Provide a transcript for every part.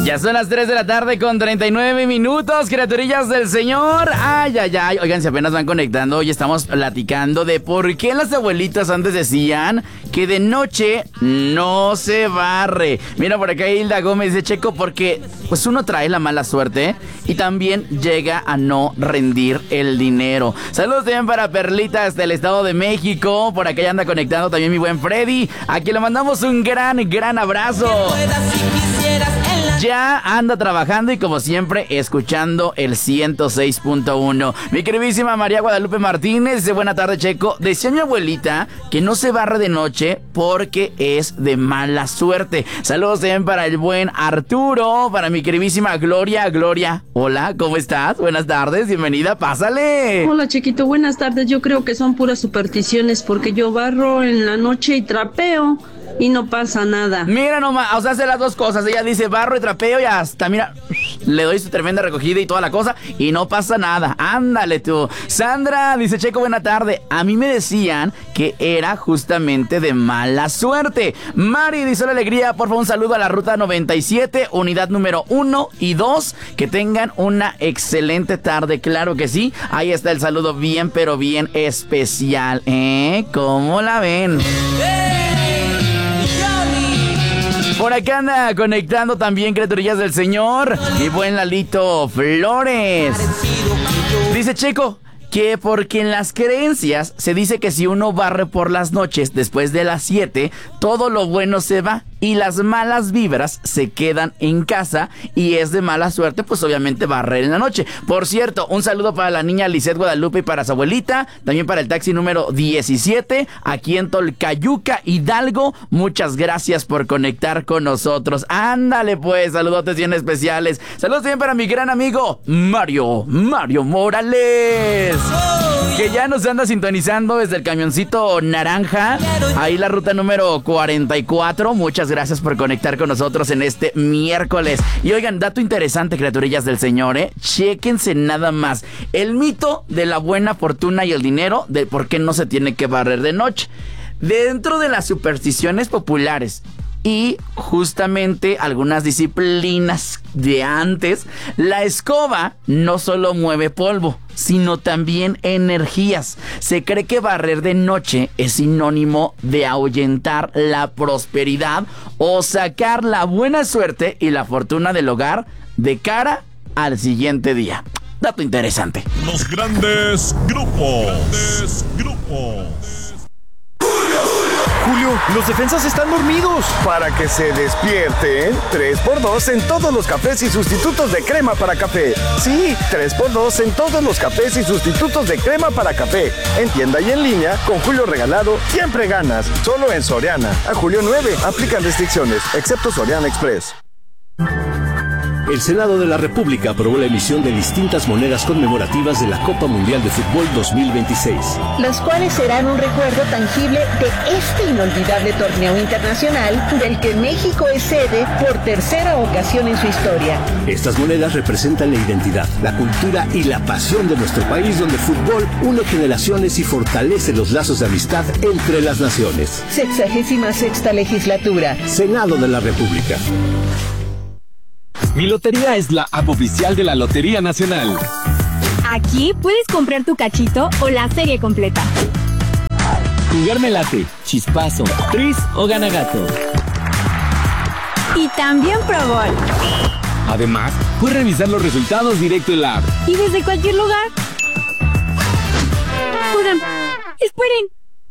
Ya son las 3 de la tarde con 39 minutos, criaturillas del Señor. Ay, ay, ay. Oigan, si apenas van conectando, hoy estamos platicando de por qué las abuelitas antes decían que de noche no se barre. Mira, por acá Hilda Gómez dice, Checo, porque pues uno trae la mala suerte y también llega a no rendir el dinero. Saludos también para Perlitas del Estado de México. Por acá ya anda conectando también mi buen Freddy. Aquí le mandamos un gran abrazo. Ya anda trabajando y como siempre escuchando el 106.1. Mi queridísima María Guadalupe Martínez dice, buena tarde, Checo. Decía mi abuelita que no se barre de noche porque es de mala suerte. Saludos también para el buen Arturo, para mi queridísima Gloria. Gloria, hola, ¿cómo estás? Buenas tardes, bienvenida, pásale. Hola, chiquito, buenas tardes. Yo creo que son puras supersticiones porque yo barro en la noche y trapeo. Y no pasa nada. Mira nomás, o sea, hace las dos cosas. Ella dice barro y trapeo y hasta, mira, le doy su tremenda recogida y toda la cosa y no pasa nada. Ándale tú. Sandra dice, Checo, buena tarde. A mí me decían que era justamente de mala suerte. Mari dice, la alegría, por favor, un saludo a la ruta 97, unidad número 1 y 2. Que tengan una excelente tarde, claro que sí. Ahí está el saludo bien, pero bien especial. ¿Cómo la ven? Por acá anda conectando también criaturillas del Señor y buen Lalito Flores. Dice Checo que porque en las creencias se dice que si uno barre por las noches después de las 7, todo lo bueno se va y las malas vibras se quedan en casa y es de mala suerte, pues obviamente barrer en la noche. Por cierto, un saludo para la niña Lisette Guadalupe y para su abuelita, también para el taxi número 17, aquí en Tolcayuca, Hidalgo. Muchas gracias por conectar con nosotros. Ándale pues, saludotes bien especiales. Saludos también para mi gran amigo Mario Morales, que ya nos anda sintonizando desde el camioncito naranja, ahí la ruta número 44. Muchas gracias por conectar con nosotros en este miércoles. Y oigan, dato interesante, criaturillas del Señor, chéquense nada más el mito de la buena fortuna y el dinero, de por qué no se tiene que barrer de noche. Dentro de las supersticiones populares y justamente algunas disciplinas de antes, la escoba no solo mueve polvo, sino también energías. Se cree que barrer de noche es sinónimo de ahuyentar la prosperidad o sacar la buena suerte y la fortuna del hogar de cara al siguiente día. Dato interesante. Los grandes grupos. Julio, los defensas están dormidos. Para que se despierten, 3x2 en todos los cafés y sustitutos de crema para café. Sí, 3x2 en todos los cafés y sustitutos de crema para café. En tienda y en línea, con Julio regalado, siempre ganas. Solo en Soriana. A julio 9, aplican restricciones, excepto Soriana Express. El Senado de la República aprobó la emisión de distintas monedas conmemorativas de la Copa Mundial de Fútbol 2026. Las cuales serán un recuerdo tangible de este inolvidable torneo internacional del que México es sede por tercera ocasión en su historia. Estas monedas representan la identidad, la cultura y la pasión de nuestro país, donde el fútbol une generaciones y fortalece los lazos de amistad entre las naciones. 66ª legislatura. Senado de la República. Mi Lotería es la app oficial de la Lotería Nacional. Aquí puedes comprar tu cachito o la serie completa. Jugar me late, chispazo, tris o gana gato. Y también Pro Bowl. Además, puedes revisar los resultados directo en la app. Y desde cualquier lugar. Oigan, esperen.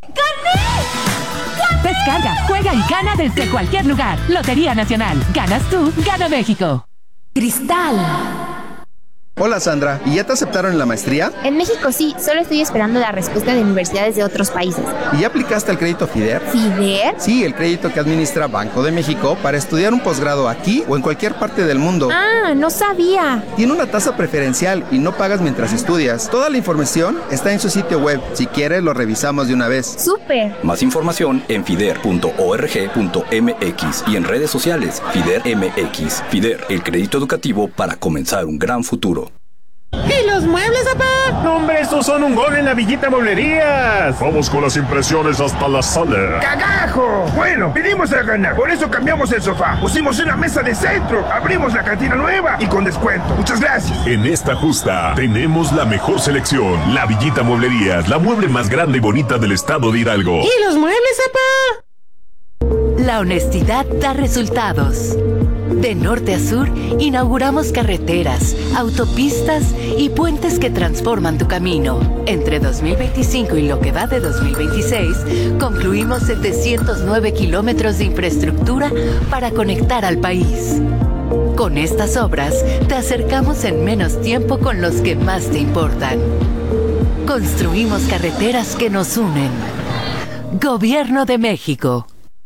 ¡Gané! Descarga, juega y gana desde cualquier lugar. Lotería Nacional. Ganas tú, gana México. Cristal. Hola Sandra, ¿y ya te aceptaron en la maestría? En México sí, solo estoy esperando la respuesta de universidades de otros países. ¿Y ya aplicaste al crédito FIDER? ¿FIDER? Sí, el crédito que administra Banco de México para estudiar un posgrado aquí o en cualquier parte del mundo. Ah, no sabía. Tiene una tasa preferencial y no pagas mientras estudias. Toda la información está en su sitio web. Si quieres, lo revisamos de una vez. ¡Súper! Más información en fider.org.mx y en redes sociales FIDER MX. FIDER, el crédito educativo para comenzar un gran futuro. ¿Y los muebles, papá? No, hombre, estos son un gol en la Villita Mueblerías. Vamos con las impresiones hasta la sala. ¡Cagajo! Bueno, vinimos a ganar, por eso cambiamos el sofá. Pusimos una mesa de centro, abrimos la cantina nueva y con descuento. Muchas gracias. En esta justa tenemos la mejor selección. La Villita Mueblerías, la mueble más grande y bonita del estado de Hidalgo. ¿Y los muebles, papá? La honestidad da resultados. De norte a sur, inauguramos carreteras, autopistas y puentes que transforman tu camino. Entre 2025 y lo que va de 2026, concluimos 709 kilómetros de infraestructura para conectar al país. Con estas obras, te acercamos en menos tiempo con los que más te importan. Construimos carreteras que nos unen. Gobierno de México.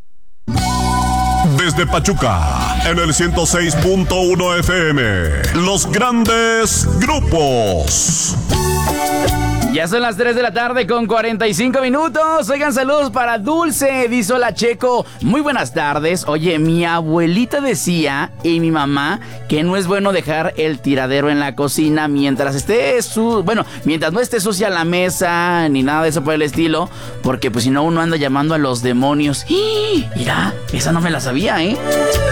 Desde Pachuca, en el 106.1 FM, los grandes grupos. Ya son las 3 de la tarde con 45 minutos. Oigan, saludos para Dulce. Dice: hola, Checo. Muy buenas tardes. Oye, mi abuelita decía y mi mamá que no es bueno dejar el tiradero en la cocina mientras mientras no esté sucia la mesa ni nada de eso por el estilo, porque pues si no uno anda llamando a los demonios. ¡Ah! Mira, esa no me la sabía, ¿eh?